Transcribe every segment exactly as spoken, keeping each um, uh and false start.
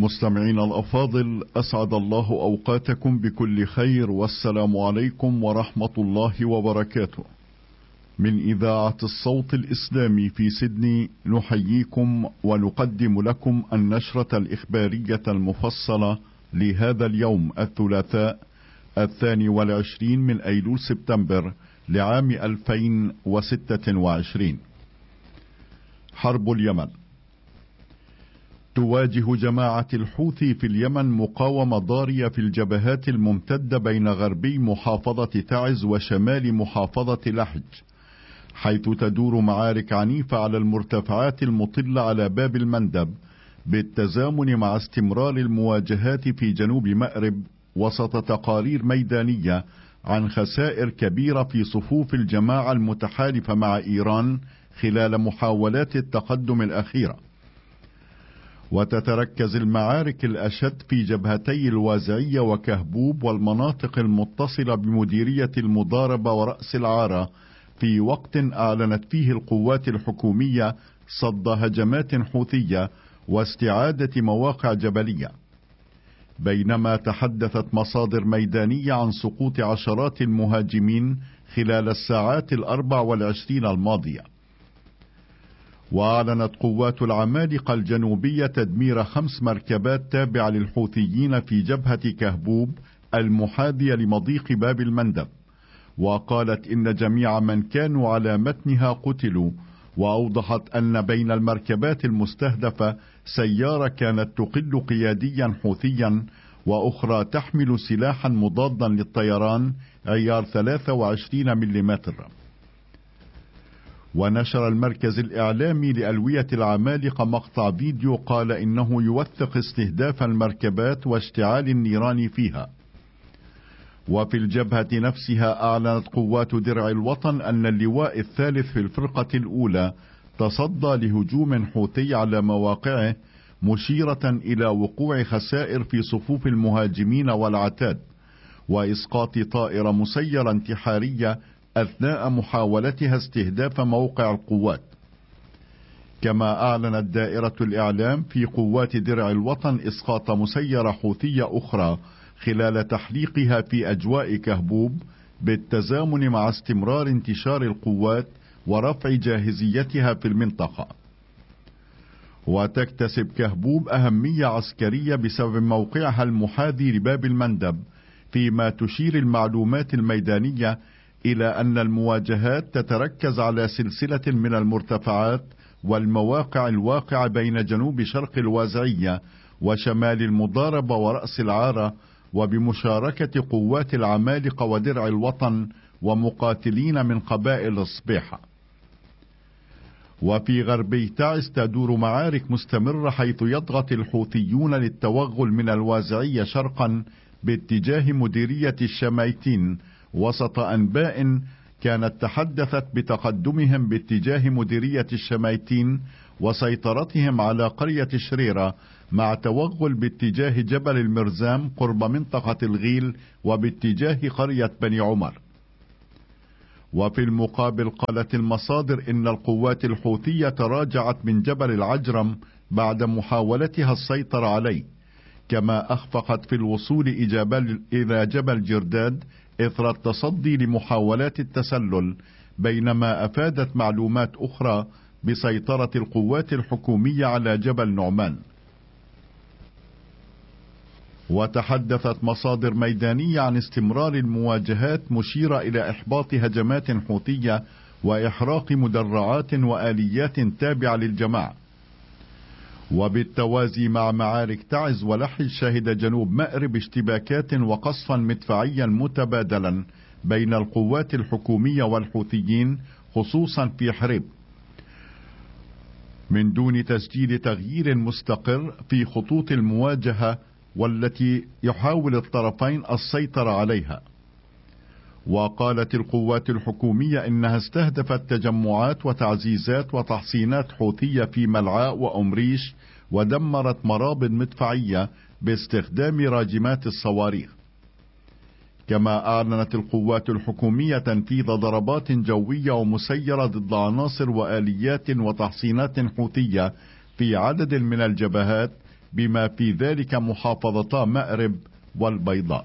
مستمعين الأفاضل، أسعد الله أوقاتكم بكل خير، والسلام عليكم ورحمة الله وبركاته. من إذاعة الصوت الإسلامي في سيدني نحييكم ونقدم لكم النشرة الإخبارية المفصلة لهذا اليوم الثلاثاء الثاني والعشرين من أيلول سبتمبر لعام ألفين وستة وعشرين. حرب اليمن. تواجه جماعة الحوثي في اليمن مقاومة ضارية في الجبهات الممتدة بين غربي محافظة تعز وشمال محافظة لحج، حيث تدور معارك عنيفة على المرتفعات المطلة على باب المندب، بالتزامن مع استمرار المواجهات في جنوب مأرب، وسط تقارير ميدانية عن خسائر كبيرة في صفوف الجماعة المتحالفة مع إيران خلال محاولات التقدم الأخيرة. وتتركز المعارك الأشد في جبهتي الوازعية وكهبوب والمناطق المتصلة بمديرية المضاربة ورأس العارة، في وقت أعلنت فيه القوات الحكومية صد هجمات حوثية واستعادة مواقع جبلية، بينما تحدثت مصادر ميدانية عن سقوط عشرات المهاجمين خلال الساعات الأربع والعشرين الماضية. وأعلنت قوات العمالقة الجنوبية تدمير خمس مركبات تابعة للحوثيين في جبهة كهبوب المحاذية لمضيق باب المندب، وقالت إن جميع من كانوا على متنها قتلوا، وأوضحت أن بين المركبات المستهدفة سيارة كانت تقل قياديا حوثيا، وأخرى تحمل سلاحا مضادا للطيران عيار ثلاثة وعشرين ملم. ونشر المركز الإعلامي لألوية العمالقة مقطع فيديو قال إنه يوثق استهداف المركبات واشتعال النيران فيها. وفي الجبهة نفسها أعلنت قوات درع الوطن أن اللواء الثالث في الفرقة الأولى تصدى لهجوم حوثي على مواقعه، مشيرة إلى وقوع خسائر في صفوف المهاجمين والعتاد، وإسقاط طائرة مسيرة انتحارية أثناء محاولتها استهداف موقع القوات. كما أعلنت دائرة الإعلام في قوات درع الوطن إسقاط مسيرة حوثية أخرى خلال تحليقها في أجواء كهبوب، بالتزامن مع استمرار انتشار القوات ورفع جاهزيتها في المنطقة. وتكتسب كهبوب أهمية عسكرية بسبب موقعها المحاذي لباب المندب، فيما تشير المعلومات الميدانية إلى أن المواجهات تتركز على سلسلة من المرتفعات والمواقع الواقعة بين جنوب شرق الوازعية وشمال المضاربة ورأس العارة، وبمشاركة قوات العمالقة ودرع الوطن ومقاتلين من قبائل الصبيحة. وفي غربي تعز تدور معارك مستمرة، حيث يضغط الحوثيون للتوغل من الوازعية شرقا باتجاه مديرية الشمايتين، وسط أنباء كانت تحدثت بتقدمهم باتجاه مديرية الشمايتين وسيطرتهم على قرية شريرة، مع توغل باتجاه جبل المرزام قرب منطقة الغيل وباتجاه قرية بني عمر. وفي المقابل قالت المصادر إن القوات الحوثية تراجعت من جبل العجرم بعد محاولتها السيطرة عليه، كما أخفقت في الوصول إلى جبل جرداد إثر التصدي لمحاولات التسلل، بينما أفادت معلومات أخرى بسيطرة القوات الحكومية على جبل نعمان. وتحدثت مصادر ميدانية عن استمرار المواجهات، مشيرة إلى إحباط هجمات حوثية وإحراق مدرعات وآليات تابعة للجماعة. وبالتوازي مع معارك تعز ولحج، شهد جنوب مأرب اشتباكات وقصفا مدفعيا متبادلا بين القوات الحكومية والحوثيين، خصوصا في حريب، من دون تسجيل تغيير مستقر في خطوط المواجهة والتي يحاول الطرفين السيطرة عليها. وقالت القوات الحكومية إنها استهدفت تجمعات وتعزيزات وتحصينات حوثية في ملعاء وأمريش، ودمرت مرابط مدفعية باستخدام راجمات الصواريخ. كما أعلنت القوات الحكومية تنفيذ ضربات جوية ومسيرة ضد عناصر وآليات وتحصينات حوثية في عدد من الجبهات بما في ذلك محافظتا مأرب والبيضاء.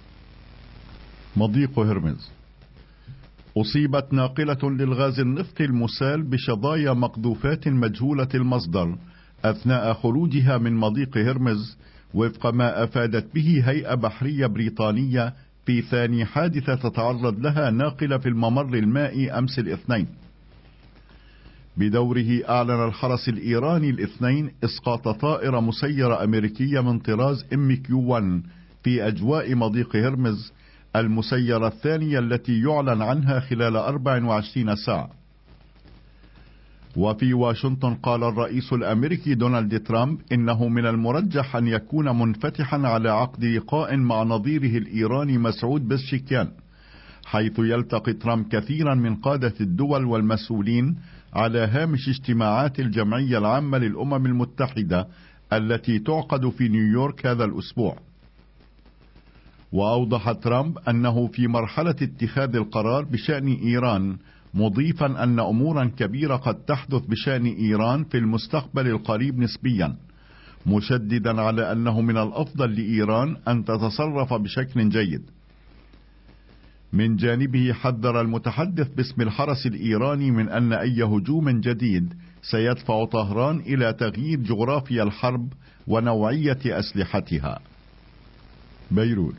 مضيق هرمز. أصيبت ناقلة للغاز النفطي المسال بشظايا مقذوفات مجهولة المصدر أثناء خروجها من مضيق هرمز، وفق ما أفادت به هيئة بحرية بريطانية في ثاني حادثة تتعرض لها ناقلة في الممر المائي أمس الاثنين. بدوره أعلن الحرس الإيراني الاثنين إسقاط طائرة مسيرة أمريكية من طراز إم كيو واحد في أجواء مضيق هرمز، المسيرة الثانية التي يعلن عنها خلال أربع وعشرين ساعة. وفي واشنطن قال الرئيس الأمريكي دونالد ترامب إنه من المرجح أن يكون منفتحا على عقد لقاء مع نظيره الإيراني مسعود بزشكيان، حيث يلتقي ترامب كثيرا من قادة الدول والمسؤولين على هامش اجتماعات الجمعية العامة للأمم المتحدة التي تعقد في نيويورك هذا الأسبوع. وأوضح ترامب أنه في مرحلة اتخاذ القرار بشأن إيران، مضيفا أن أمورا كبيرة قد تحدث بشأن إيران في المستقبل القريب نسبيا، مشددا على أنه من الأفضل لإيران أن تتصرف بشكل جيد. من جانبه حذر المتحدث باسم الحرس الإيراني من أن أي هجوم جديد سيدفع طهران إلى تغيير جغرافيا الحرب ونوعية أسلحتها. بيروت.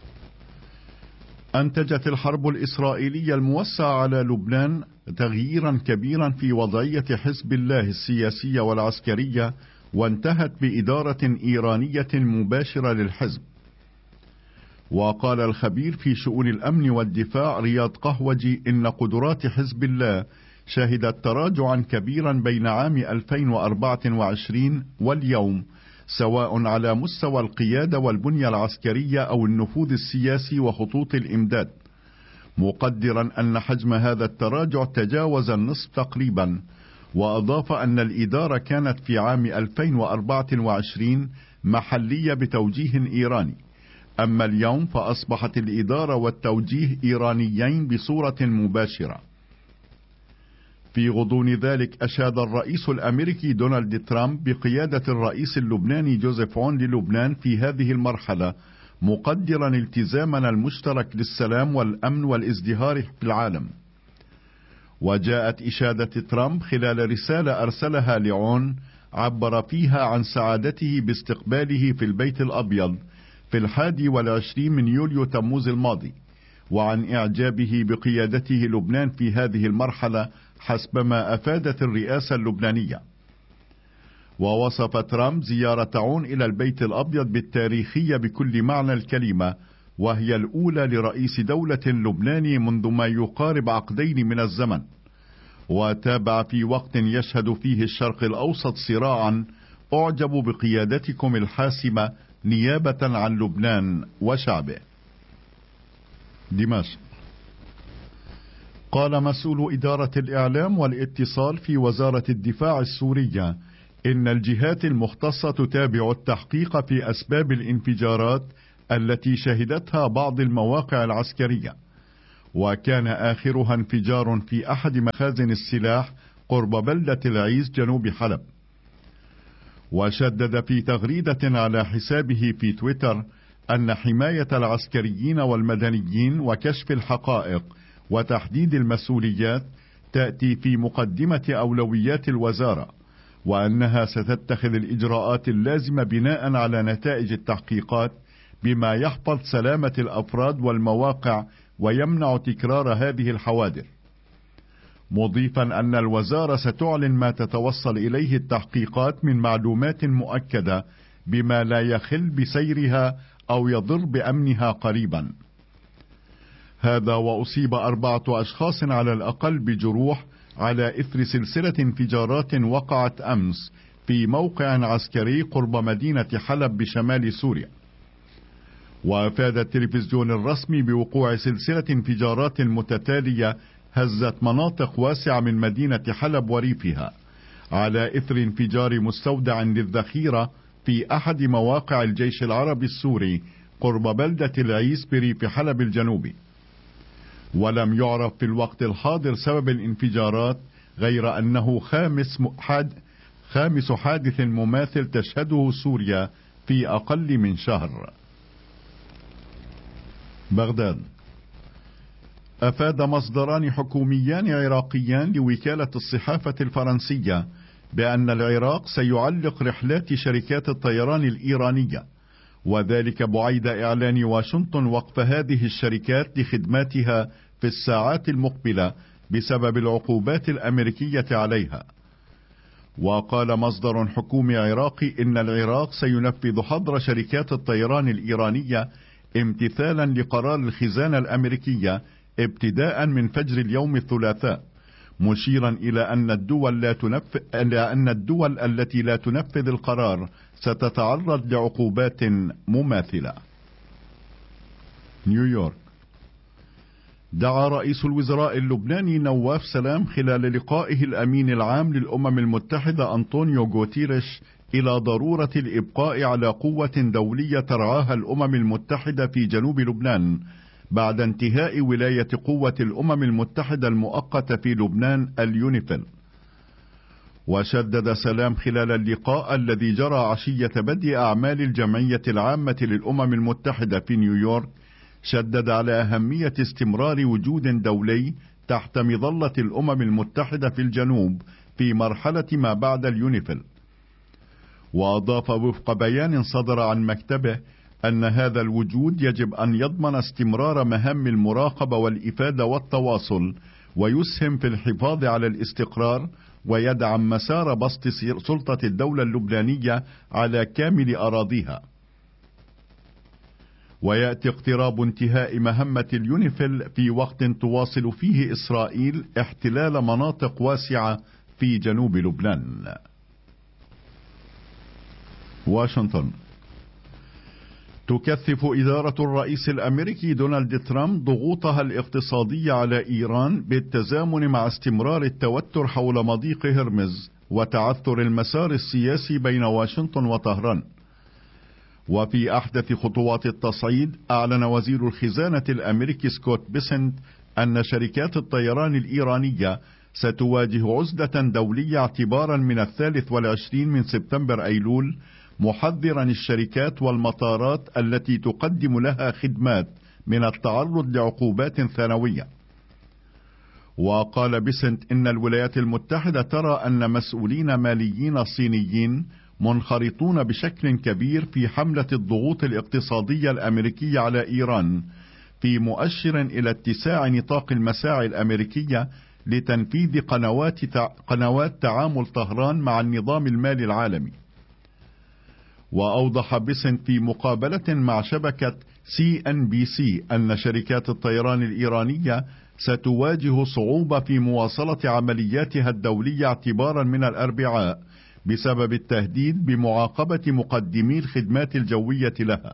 أنتجت الحرب الإسرائيلية الموسعة على لبنان تغييرا كبيرا في وضعية حزب الله السياسية والعسكرية، وانتهت بإدارة إيرانية مباشرة للحزب. وقال الخبير في شؤون الأمن والدفاع رياض قهوجي إن قدرات حزب الله شهدت تراجعا كبيرا بين عام ألفين وأربعة وعشرين واليوم، سواء على مستوى القيادة والبنية العسكرية أو النفوذ السياسي وخطوط الإمداد، مقدرا أن حجم هذا التراجع تجاوز النصف تقريبا. وأضاف أن الإدارة كانت في عام ألفين وأربعة وعشرين محلية بتوجيه إيراني، أما اليوم فأصبحت الإدارة والتوجيه إيرانيين بصورة مباشرة. في غضون ذلك أشاد الرئيس الأمريكي دونالد ترامب بقيادة الرئيس اللبناني جوزيف عون للبنان في هذه المرحلة، مقدرا التزامنا المشترك للسلام والأمن والازدهار في العالم. وجاءت إشادة ترامب خلال رسالة أرسلها لعون عبر فيها عن سعادته باستقباله في البيت الأبيض في الحادي والعشرين من يوليو تموز الماضي، وعن إعجابه بقيادته لبنان في هذه المرحلة حسب ما أفادت الرئاسة اللبنانية. ووصف ترامب زيارة عون إلى البيت الأبيض بالتاريخية بكل معنى الكلمة، وهي الأولى لرئيس دولة لبناني منذ ما يقارب عقدين من الزمن. وتابع في وقت يشهد فيه الشرق الأوسط صراعا: أعجب بقيادتكم الحاسمة نيابة عن لبنان وشعبه. دمشق. قال مسؤول إدارة الإعلام والاتصال في وزارة الدفاع السورية إن الجهات المختصة تتابع التحقيق في أسباب الانفجارات التي شهدتها بعض المواقع العسكرية، وكان آخرها انفجار في أحد مخازن السلاح قرب بلدة العيس جنوب حلب. وشدد في تغريدة على حسابه في تويتر أن حماية العسكريين والمدنيين وكشف الحقائق وتحديد المسؤوليات تأتي في مقدمة أولويات الوزارة، وأنها ستتخذ الإجراءات اللازمة بناء على نتائج التحقيقات بما يحفظ سلامة الأفراد والمواقع ويمنع تكرار هذه الحوادث، مضيفا أن الوزارة ستعلن ما تتوصل إليه التحقيقات من معلومات مؤكدة بما لا يخل بسيرها أو يضر بأمنها قريبا. هذا وأصيب أربعة أشخاص على الأقل بجروح على إثر سلسلة انفجارات وقعت أمس في موقع عسكري قرب مدينة حلب بشمال سوريا. وأفاد التلفزيون الرسمي بوقوع سلسلة انفجارات متتالية هزت مناطق واسعة من مدينة حلب وريفها، على إثر انفجار مستودع للذخيرة في أحد مواقع الجيش العربي السوري قرب بلدة العيس بريف حلب الجنوبي. ولم يعرف في الوقت الحاضر سبب الانفجارات، غير أنه خامس حد خامس حادث مماثل تشهده سوريا في أقل من شهر. بغداد. أفاد مصدران حكوميان عراقيان لوكالة الصحافة الفرنسية بأن العراق سيعلق رحلات شركات الطيران الإيرانية، وذلك بعيد إعلان واشنطن وقف هذه الشركات لخدماتها في الساعات المقبلة بسبب العقوبات الأمريكية عليها. وقال مصدر حكومي عراقي إن العراق سينفذ حظر شركات الطيران الإيرانية امتثالا لقرار الخزانة الأمريكية ابتداء من فجر اليوم الثلاثاء، مشيرا إلى أن الدول لا تنفذ إلى أن الدول التي لا تنفذ القرار ستتعرض لعقوبات مماثلة. نيويورك. دعا رئيس الوزراء اللبناني نواف سلام خلال لقائه الأمين العام للأمم المتحدة أنطونيو غوتيريش إلى ضرورة الإبقاء على قوة دولية ترعاها الأمم المتحدة في جنوب لبنان بعد انتهاء ولاية قوة الأمم المتحدة المؤقتة في لبنان اليونيفيل. وشدد سلام خلال اللقاء الذي جرى عشية بدء أعمال الجمعية العامة للأمم المتحدة في نيويورك، شدد على أهمية استمرار وجود دولي تحت مظلة الأمم المتحدة في الجنوب في مرحلة ما بعد اليونيفيل. وأضاف وفق بيان صدر عن مكتبه أن هذا الوجود يجب أن يضمن استمرار مهام المراقبة والإفادة والتواصل، ويسهم في الحفاظ على الاستقرار، ويدعم مسار بسط سلطة الدولة اللبنانية على كامل أراضيها. ويأتي اقتراب انتهاء مهمة اليونيفيل في وقت تواصل فيه إسرائيل احتلال مناطق واسعة في جنوب لبنان. واشنطن. تكثف إدارة الرئيس الأمريكي دونالد ترامب ضغوطها الاقتصادية على إيران بالتزامن مع استمرار التوتر حول مضيق هرمز وتعثر المسار السياسي بين واشنطن وطهران. وفي أحدث خطوات التصعيد، أعلن وزير الخزانة الأمريكي سكوت بيسنت أن شركات الطيران الإيرانية ستواجه عزلة دولية اعتبارا من الثالث والعشرين من سبتمبر أيلول، محذرا الشركات والمطارات التي تقدم لها خدمات من التعرض لعقوبات ثانوية. وقال بيسنت إن الولايات المتحدة ترى أن مسؤولين ماليين صينيين منخرطون بشكل كبير في حملة الضغوط الاقتصادية الأمريكية على إيران، في مؤشر إلى اتساع نطاق المساعي الأمريكية لتنفيذ قنوات تع... قنوات تعامل طهران مع النظام المالي العالمي. وأوضح بيسنت في مقابلة مع شبكة سي إن بي سي أن شركات الطيران الإيرانية ستواجه صعوبة في مواصلة عملياتها الدولية اعتبارا من الأربعاء بسبب التهديد بمعاقبة مقدمي الخدمات الجوية لها.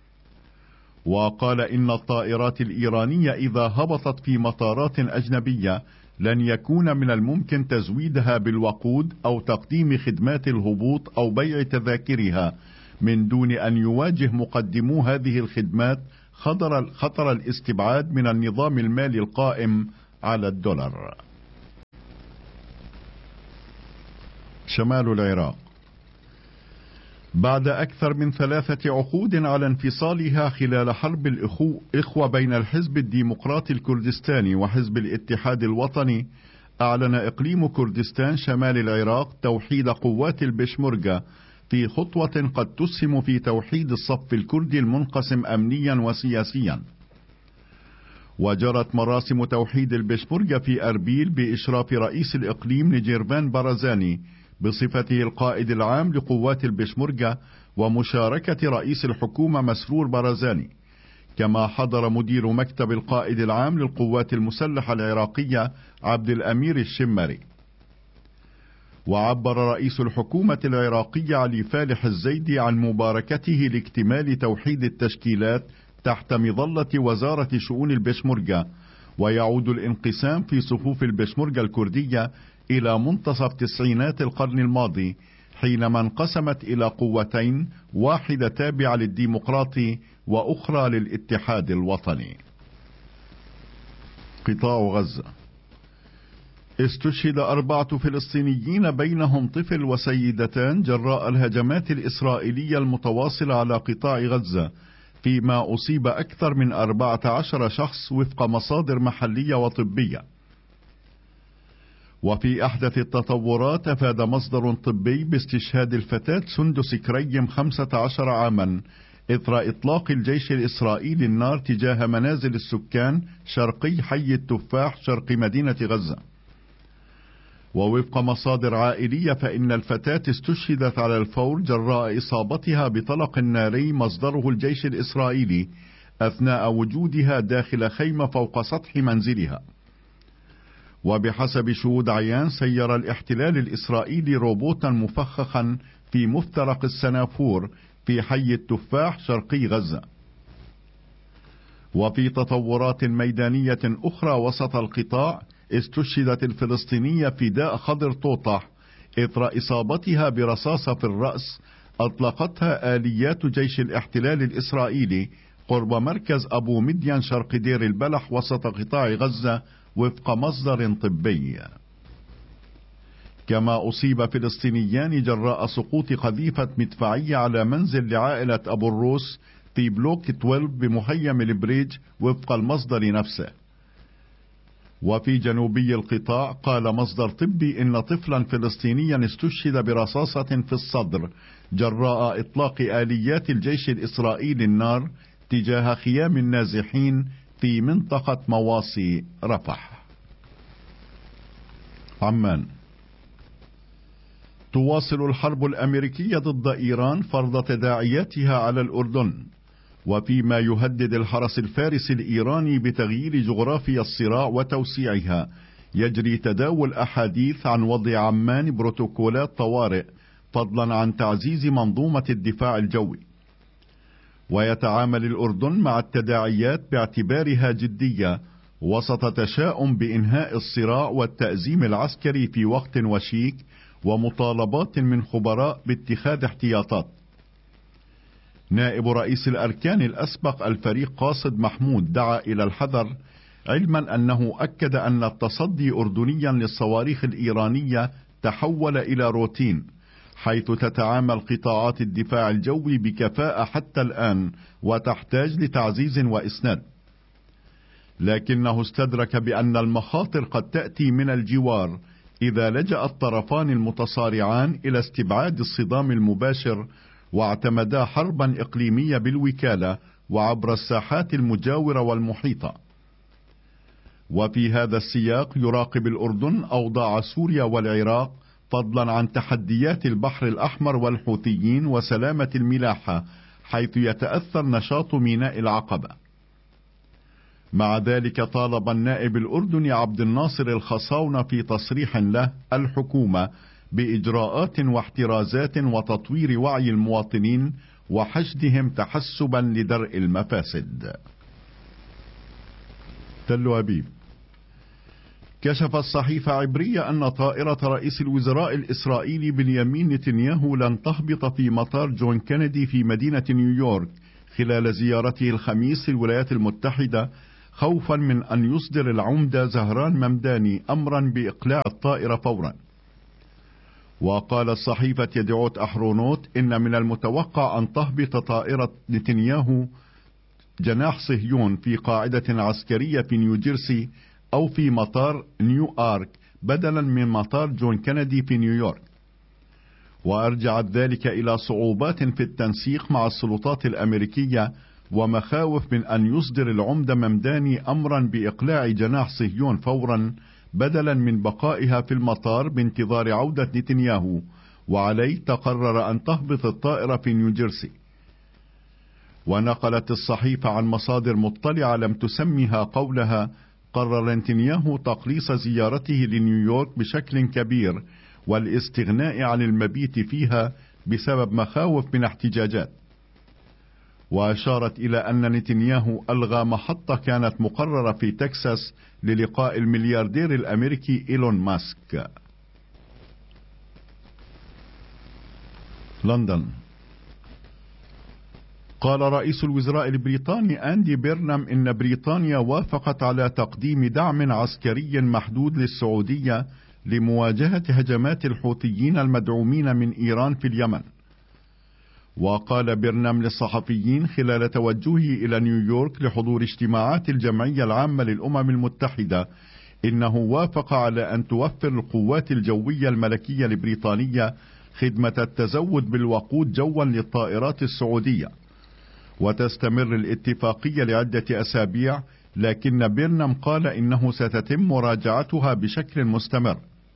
وقال إن الطائرات الإيرانية إذا هبطت في مطارات أجنبية لن يكون من الممكن تزويدها بالوقود أو تقديم خدمات الهبوط أو بيع تذاكرها من دون أن يواجه مقدمو هذه الخدمات خطر, خطر الاستبعاد من النظام المالي القائم على الدولار. شمال العراق. بعد أكثر من ثلاثة عقود على انفصالها خلال حرب الإخوة بين الحزب الديمقراطي الكردستاني وحزب الاتحاد الوطني، أعلن إقليم كردستان شمال العراق توحيد قوات البشمركة في خطوة قد تسهم في توحيد الصف الكردي المنقسم أمنيا وسياسيا. وجرت مراسم توحيد البشمركة في أربيل بإشراف رئيس الإقليم نجيرفان برزاني بصفته القائد العام لقوات البشمركة ومشاركة رئيس الحكومة مسرور برزاني، كما حضر مدير مكتب القائد العام للقوات المسلحة العراقية عبد الأمير الشمري. وعبر رئيس الحكومة العراقية علي فالح الزيدي عن مباركته لاكتمال توحيد التشكيلات تحت مظلة وزارة شؤون البشمركة، ويعود الانقسام في صفوف البشمركة الكردية إلى منتصف تسعينات القرن الماضي، حينما انقسمت إلى قوتين، واحدة تابعة للديمقراطي وأخرى للاتحاد الوطني. قطاع غزة. استشهد أربعة فلسطينيين بينهم طفل وسيدتان جراء الهجمات الإسرائيلية المتواصلة على قطاع غزة، فيما أصيب أكثر من أربعة عشر شخص وفق مصادر محلية وطبية. وفي أحدث التطورات، أفاد مصدر طبي باستشهاد الفتاة سندس كريم خمسة عشر عاما إثر إطلاق الجيش الإسرائيلي النار تجاه منازل السكان شرقي حي التفاح شرق مدينة غزة. ووفق مصادر عائلية، فإن الفتاة استشهدت على الفور جراء إصابتها بطلق ناري مصدره الجيش الإسرائيلي أثناء وجودها داخل خيمة فوق سطح منزلها. وبحسب شهود عيان، سير الاحتلال الإسرائيلي روبوتا مفخخا في مفترق السنافور في حي التفاح شرقي غزة. وفي تطورات ميدانية أخرى وسط القطاع، استشهدت الفلسطينية فداء خضر طوطح إثر إصابتها برصاصة في الرأس أطلقتها آليات جيش الاحتلال الإسرائيلي قرب مركز أبو مدين شرق دير البلح وسط قطاع غزة وفق مصدر طبي. كما أصيب فلسطينيان جراء سقوط قذيفة مدفعية على منزل لعائلة أبو الروس في بلوك اثنا عشر بمخيم البريج وفق المصدر نفسه. وفي جنوبي القطاع، قال مصدر طبي إن طفلا فلسطينيا استشهد برصاصة في الصدر جراء إطلاق آليات الجيش الإسرائيلي النار تجاه خيام النازحين في منطقة مواصي رفح. عمان. تواصل الحرب الأمريكية ضد إيران فرض تداعياتها على الأردن، وفيما يهدد الحرس الفارسي الإيراني بتغيير جغرافيا الصراع وتوسيعها، يجري تداول أحاديث عن وضع عمان بروتوكولات طوارئ فضلا عن تعزيز منظومة الدفاع الجوي. ويتعامل الأردن مع التداعيات باعتبارها جدية وسط تشاؤم بإنهاء الصراع والتأزيم العسكري في وقت وشيك، ومطالبات من خبراء باتخاذ احتياطات. نائب رئيس الأركان الأسبق الفريق قاصد محمود دعا إلى الحذر، علما أنه أكد أن التصدي أردنيا للصواريخ الإيرانية تحول إلى روتين، حيث تتعامل قطاعات الدفاع الجوي بكفاءة حتى الآن وتحتاج لتعزيز وإسناد. لكنه استدرك بأن المخاطر قد تأتي من الجوار إذا لجأ الطرفان المتصارعان إلى استبعاد الصدام المباشر واعتمدا حربا إقليمية بالوكالة وعبر الساحات المجاورة والمحيطة. وفي هذا السياق، يراقب الأردن أوضاع سوريا والعراق فضلا عن تحديات البحر الأحمر والحوثيين وسلامة الملاحة، حيث يتأثر نشاط ميناء العقبة. مع ذلك، طالب النائب الأردني عبد الناصر الخصاونة في تصريح له الحكومة بإجراءات واحترازات وتطوير وعي المواطنين وحشدهم تحسبا لدرء المفاسد. تل أبيب. كشف الصحيفة عبرية أن طائرة رئيس الوزراء الإسرائيلي بنيامين نتنياهو لن تهبط في مطار جون كينيدي في مدينة نيويورك خلال زيارته الخميس للولايات المتحدة، خوفا من أن يصدر العمدة زهران ممداني أمرا بإقلاع الطائرة فورا. وقال الصحيفة يدعوت أحرونوت إن من المتوقع أن تهبط طائرة نتنياهو جناح صهيون في قاعدة عسكرية في نيوجيرسي أو في مطار نيو آرك بدلا من مطار جون كينيدي في نيويورك. وأرجعت ذلك إلى صعوبات في التنسيق مع السلطات الأمريكية ومخاوف من أن يصدر العمدة ممداني أمرا بإقلاع جناح صهيون فورا بدلا من بقائها في المطار بانتظار عودة نتنياهو، وعليه تقرر أن تهبط الطائرة في نيوجيرسي. ونقلت الصحيفة عن مصادر مطلعة لم تسمها قولها: قرر نتنياهو تقليص زيارته لنيويورك بشكل كبير والاستغناء عن المبيت فيها بسبب مخاوف من احتجاجات. وأشارت إلى أن نتنياهو ألغى محطة كانت مقررة في تكساس للقاء الملياردير الأمريكي إيلون ماسك. لندن. قال رئيس الوزراء البريطاني أندي بيرنام إن بريطانيا وافقت على تقديم دعم عسكري محدود للسعودية لمواجهة هجمات الحوثيين المدعومين من إيران في اليمن. وقال بيرنام للصحفيين خلال توجهه إلى نيويورك لحضور اجتماعات الجمعية العامة للأمم المتحدة إنه وافق على أن توفر القوات الجوية الملكية البريطانية خدمة التزود بالوقود جوا للطائرات السعودية، وتستمر الاتفاقية لعدة أسابيع، لكن بيرنام قال إنه ستتم مراجعتها بشكل مستمر.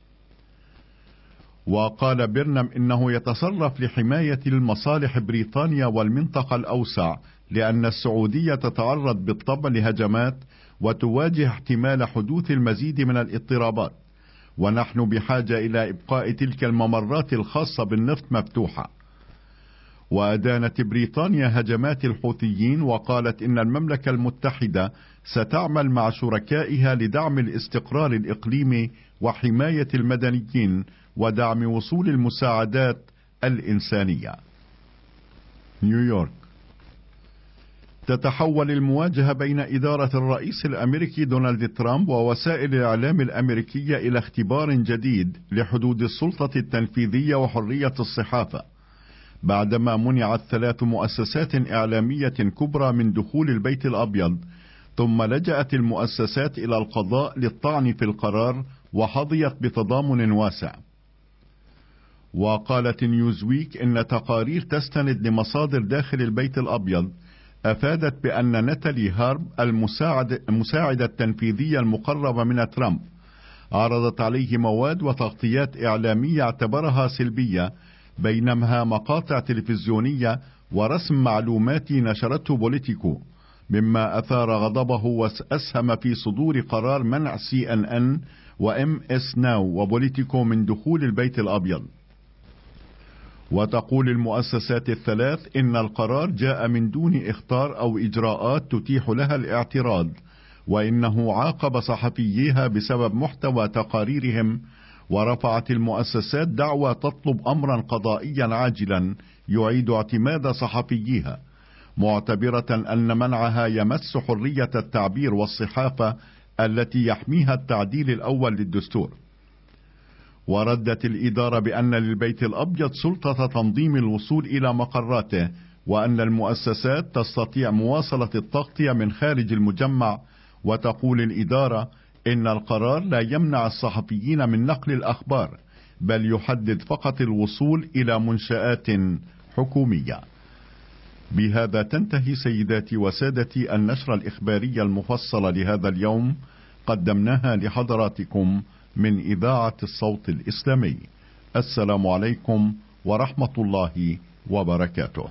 وقال بيرنام إنه يتصرف لحماية المصالح بريطانيا والمنطقة الأوسع، لأن السعودية تتعرض بالطبع لهجمات وتواجه احتمال حدوث المزيد من الاضطرابات، ونحن بحاجة إلى إبقاء تلك الممرات الخاصة بالنفط مفتوحة. وأدانت بريطانيا هجمات الحوثيين، وقالت إن المملكة المتحدة ستعمل مع شركائها لدعم الاستقرار الإقليمي وحماية المدنيين ودعم وصول المساعدات الإنسانية. نيويورك. تتحول المواجهة بين إدارة الرئيس الأمريكي دونالد ترامب ووسائل الإعلام الأمريكية إلى اختبار جديد لحدود السلطة التنفيذية وحرية الصحافة، بعدما منعت ثلاث مؤسسات إعلامية كبرى من دخول البيت الأبيض، ثم لجأت المؤسسات إلى القضاء للطعن في القرار وحظيت بتضامن واسع. وقالت نيوزويك إن تقارير تستند لمصادر داخل البيت الأبيض أفادت بأن ناتالي هارب المساعد المساعدة التنفيذية المقربة من ترامب عرضت عليه مواد وتغطيات إعلامية اعتبرها سلبية، بينما مقاطع تلفزيونية ورسم معلوماتي نشرته بوليتيكو، مما أثار غضبه وأسهم في صدور قرار منع سي ان ان وام اس ناو وبوليتيكو من دخول البيت الأبيض. وتقول المؤسسات الثلاث إن القرار جاء من دون إخطار أو إجراءات تتيح لها الاعتراض، وإنه عاقب صحفييها بسبب محتوى تقاريرهم، ورفعت المؤسسات دعوى تطلب أمرا قضائيا عاجلا يعيد اعتماد صحفييها، معتبرة أن منعها يمس حرية التعبير والصحافة التي يحميها التعديل الأول للدستور. وردت الإدارة بأن للبيت الأبيض سلطة تنظيم الوصول إلى مقراته، وأن المؤسسات تستطيع مواصلة التغطية من خارج المجمع. وتقول الإدارة إن القرار لا يمنع الصحفيين من نقل الأخبار، بل يحدد فقط الوصول إلى منشآت حكومية. بهذا تنتهي سيداتي وسادتي النشرة الإخبارية المفصلة لهذا اليوم، قدمناها لحضراتكم من إذاعة الصوت الإسلامي. السلام عليكم ورحمة الله وبركاته.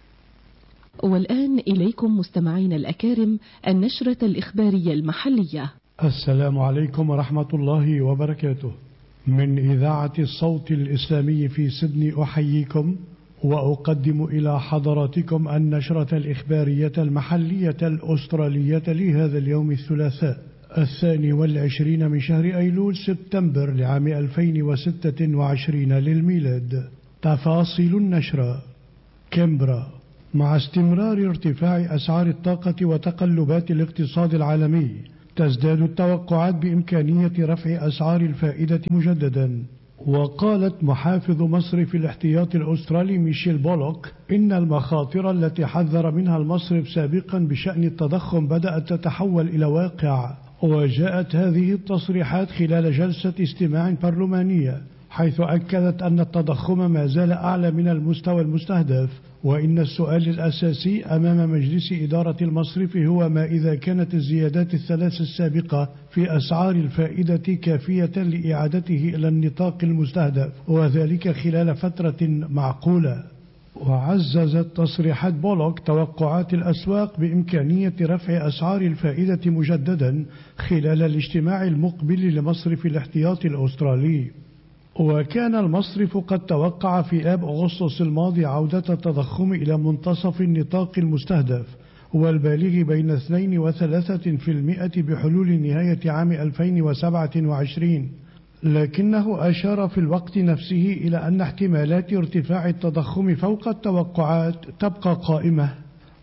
والآن إليكم مستمعين الأكارم النشرة الإخبارية المحلية. السلام عليكم ورحمة الله وبركاته. من إذاعة الصوت الإسلامي في سيدني أحييكم وأقدم إلى حضراتكم النشرة الإخبارية المحلية الأسترالية لهذا اليوم الثلاثاء الثاني والعشرين من شهر أيلول سبتمبر لعام ألفين وستة وعشرين للميلاد. تفاصيل النشرة. كامبرا. مع استمرار ارتفاع أسعار الطاقة وتقلبات الاقتصاد العالمي، تزداد التوقعات بإمكانية رفع أسعار الفائدة مجددا. وقالت محافظ مصرف الاحتياطي الأسترالي ميشيل بولوك إن المخاطر التي حذر منها المصرف سابقا بشأن التضخم بدأت تتحول إلى واقع. وجاءت هذه التصريحات خلال جلسة استماع برلمانية، حيث أكدت أن التضخم ما زال أعلى من المستوى المستهدف، وإن السؤال الأساسي أمام مجلس إدارة المصرف هو ما إذا كانت الزيادات الثلاث السابقة في أسعار الفائدة كافية لإعادته إلى النطاق المستهدف، وذلك خلال فترة معقولة. وعززت تصريحات بولوك توقعات الأسواق بإمكانية رفع أسعار الفائدة مجددا خلال الاجتماع المقبل لمصرف الاحتياطي الأسترالي. وكان المصرف قد توقع في آب أغسطس الماضي عودة التضخم إلى منتصف النطاق المستهدف والبالغ بين اثنين وثلاثة في المئة بحلول نهاية عام ألفين وسبعة وعشرين، لكنه أشار في الوقت نفسه إلى أن احتمالات ارتفاع التضخم فوق التوقعات تبقى قائمة،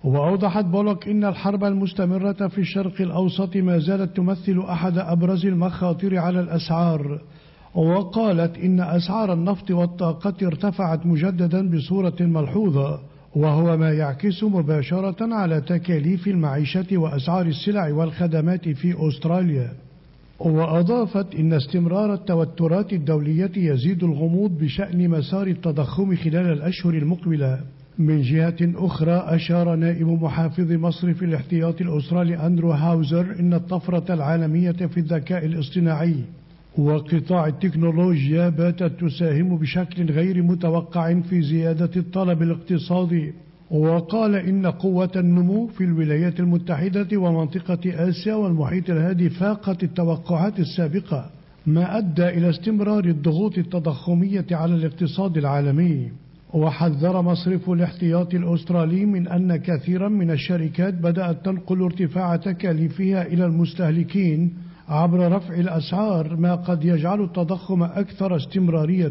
وأوضحت بولوك إن الحرب المستمرة في الشرق الأوسط ما زالت تمثل أحد أبرز المخاطر على الأسعار، وقالت إن أسعار النفط والطاقة ارتفعت مجددا بصورة ملحوظة، وهو ما يعكس مباشرة على تكاليف المعيشة وأسعار السلع والخدمات في أستراليا. وأضافت إن استمرار التوترات الدولية يزيد الغموض بشأن مسار التضخم خلال الأشهر المقبلة. من جهة أخرى، أشار نائب محافظ مصرف الاحتياطي الأسترالي أندرو هاوزر إن الطفرة العالمية في الذكاء الاصطناعي وقطاع التكنولوجيا باتت تساهم بشكل غير متوقع في زيادة الطلب الاقتصادي. وقال إن قوة النمو في الولايات المتحدة ومنطقة آسيا والمحيط الهادي فاقت التوقعات السابقة، ما أدى إلى استمرار الضغوط التضخمية على الاقتصاد العالمي. وحذر مصرف الاحتياطي الأسترالي من أن كثيرا من الشركات بدأت تنقل ارتفاع تكاليفها إلى المستهلكين عبر رفع الأسعار، ما قد يجعل التضخم أكثر استمرارية.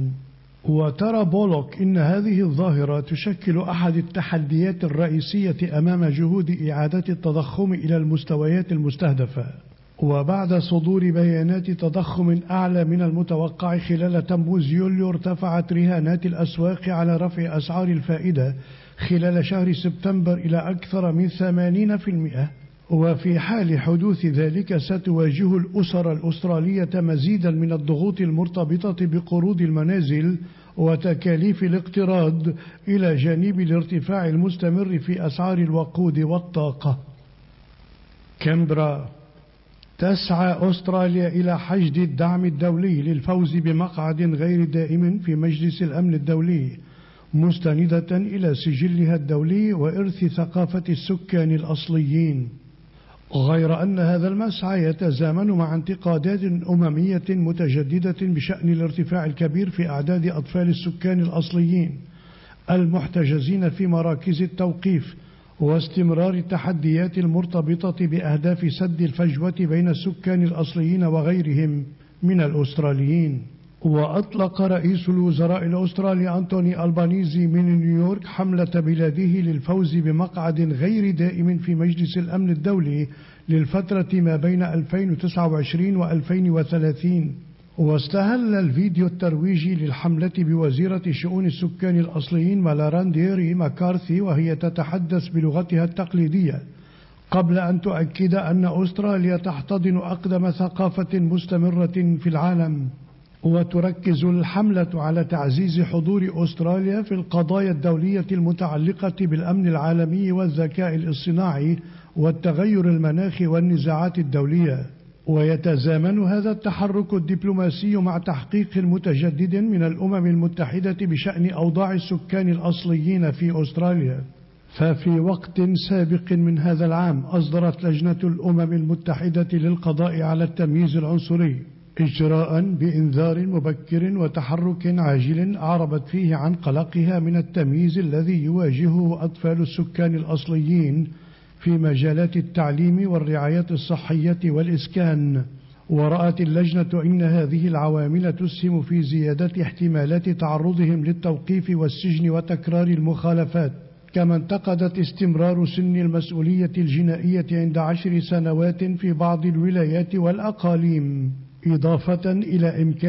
وترى بولوك إن هذه الظاهرة تشكل أحد التحديات الرئيسية أمام جهود إعادة التضخم إلى المستويات المستهدفة. وبعد صدور بيانات تضخم أعلى من المتوقع خلال تموز يوليو، ارتفعت رهانات الأسواق على رفع أسعار الفائدة خلال شهر سبتمبر إلى أكثر من ثمانين بالمئة. وفي حال حدوث ذلك ستواجه الأسر الأسترالية مزيدا من الضغوط المرتبطة بقروض المنازل وتكاليف الاقتراض، إلى جانب الارتفاع المستمر في أسعار الوقود والطاقة. كامبرا. تسعى أستراليا إلى حشد الدعم الدولي للفوز بمقعد غير دائم في مجلس الأمن الدولي، مستندة إلى سجلها الدولي وإرث ثقافة السكان الأصليين. غير أن هذا المسعى يتزامن مع انتقادات أممية متجددة بشأن الارتفاع الكبير في أعداد أطفال السكان الأصليين المحتجزين في مراكز التوقيف، واستمرار التحديات المرتبطة بأهداف سد الفجوة بين السكان الأصليين وغيرهم من الأستراليين. وأطلق رئيس الوزراء الأسترالي أنتوني ألبانيزي من نيويورك حملة بلاده للفوز بمقعد غير دائم في مجلس الأمن الدولي للفترة ما بين ألفين وتسعة وعشرين وألفين وثلاثين. واستهل الفيديو الترويجي للحملة بوزيرة شؤون السكان الأصليين مالارانديري ماكارثي وهي تتحدث بلغتها التقليدية، قبل أن تؤكد أن أستراليا تحتضن أقدم ثقافة مستمرة في العالم. وتركز الحملة على تعزيز حضور أستراليا في القضايا الدولية المتعلقة بالأمن العالمي والذكاء الاصطناعي والتغير المناخي والنزاعات الدولية. ويتزامن هذا التحرك الدبلوماسي مع تحقيق متجدد من الأمم المتحدة بشأن أوضاع السكان الأصليين في أستراليا. ففي وقت سابق من هذا العام أصدرت لجنة الأمم المتحدة للقضاء على التمييز العنصري إجراء بإنذار مبكر وتحرك عاجل أعربت فيه عن قلقها من التمييز الذي يواجهه أطفال السكان الأصليين في مجالات التعليم والرعاية الصحية والإسكان. ورأت اللجنة إن هذه العوامل تسهم في زيادة احتمالات تعرضهم للتوقيف والسجن وتكرار المخالفات. كما انتقدت استمرار سن المسؤولية الجنائية عند عشر سنوات في بعض الولايات والأقاليم، إضافة إلى إمكان